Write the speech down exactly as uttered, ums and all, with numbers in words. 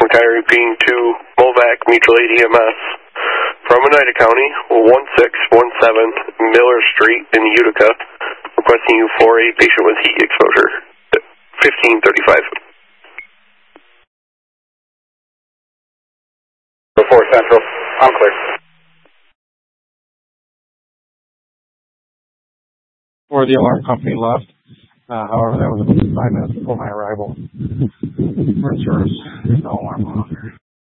McIntyre being to Movac Mutual Aid E M S from Oneida County, one six one seven Miller Street in Utica, requesting you for a patient with heat exposure, fifteen thirty-five. four Central, I'm clear. Or the alarm company left. Uh, however, that was five minutes before my arrival. For service, no alarm on there.